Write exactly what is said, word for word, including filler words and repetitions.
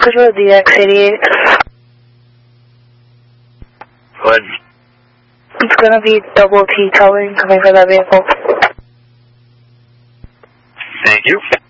Marcus Road, D X eighty-eight. What? It's gonna be double T towing coming for that vehicle. Thank you.